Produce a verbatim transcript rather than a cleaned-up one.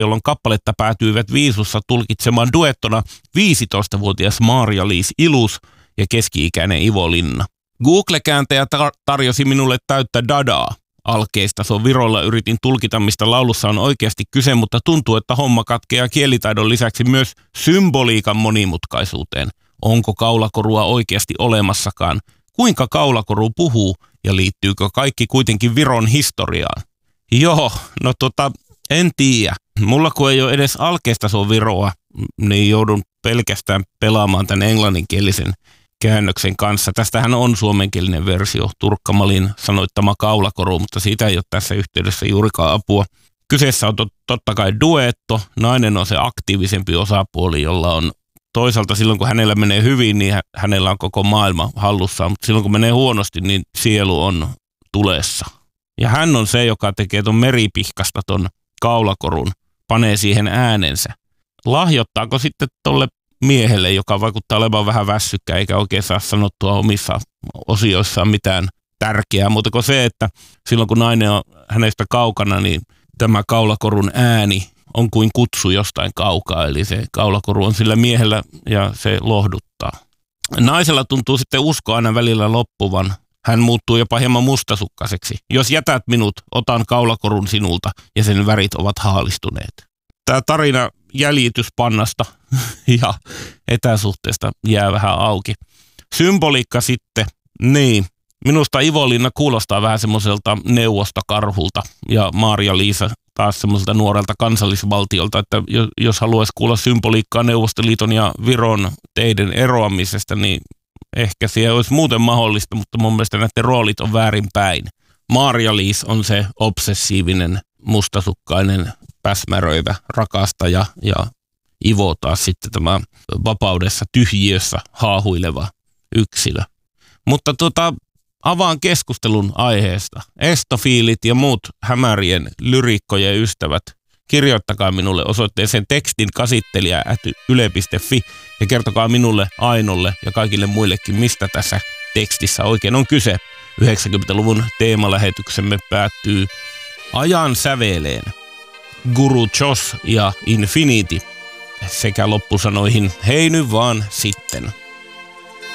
jolloin kappaletta päätyivät Viisussa tulkitsemaan duettona viisitoistavuotias Maarja-Liis Ilus ja keski-ikäinen Ivo Linna. Google-kääntäjä tar- tarjosi minulle täyttä dadaa. Alkeistason virolla yritin tulkita, mistä laulussa on oikeasti kyse, mutta tuntuu, että homma katkeaa kielitaidon lisäksi myös symboliikan monimutkaisuuteen. Onko kaulakorua oikeasti olemassakaan? Kuinka kaulakoru puhuu ja liittyykö kaikki kuitenkin Viron historiaan? Joo, no tota, en tiedä. Mulla kun ei ole edes alkeistason viroa, niin joudun pelkästään pelaamaan tämän englanninkielisen käännöksen kanssa. Tästähän on suomenkielinen versio, Turkka Malin sanoittama kaulakoru, mutta siitä ei ole tässä yhteydessä juurikaan apua. Kyseessä on tot, totta kai duetto. Nainen on se aktiivisempi osapuoli, jolla on toisaalta silloin, kun hänellä menee hyvin, niin hänellä on koko maailma hallussaan, mutta silloin, kun menee huonosti, niin sielu on tulessa. Ja hän on se, joka tekee ton meripihkasta ton kaulakorun, panee siihen äänensä. Lahjoittaako sitten tolle miehelle, joka vaikuttaa olevan vähän väsykkä, eikä oikein saa sanottua omissa osioissaan mitään tärkeää, mutta kuin se, että silloin kun nainen on hänestä kaukana, niin tämä kaulakorun ääni on kuin kutsu jostain kaukaa, eli se kaulakoru on sillä miehellä ja se lohduttaa. Naisella tuntuu sitten usko aina välillä loppuvan. Hän muuttuu jopa hieman mustasukkaiseksi. Jos jätät minut, otan kaulakorun sinulta ja sen värit ovat haalistuneet. Tämä tarina jäljityspannasta ja etäsuhteesta jää vähän auki. Symboliikka sitten, niin. Minusta Ivo Linna kuulostaa vähän semmoiselta neuvostokarhulta ja Maarja-Liisa taas semmoiselta nuorelta kansallisvaltiolta, että jos haluaisi kuulla symboliikkaa Neuvostoliiton ja Viron teiden eroamisesta, niin ehkä siellä olisi muuten mahdollista, mutta mun mielestä näiden roolit on väärinpäin. Maarja-Liis on se obsessiivinen, mustasukkainen, päsmäröivä rakastaja ja Ivo taas sitten tämä vapaudessa tyhjiössä haahuileva yksilö. Mutta tota, avaan keskustelun aiheesta. Estofiilit ja muut hämärien lyriikkojen ystävät, kirjoittakaa minulle osoitteeseen tekstin kasittelija ät yle piste fi ja kertokaa minulle, Ainolle ja kaikille muillekin, mistä tässä tekstissä oikein on kyse. yhdeksänkymmentäluvun teemalähetyksemme päättyy ajan säveleen. Guru Josh ja Infinity sekä loppusanoihin hei nyt vaan sitten.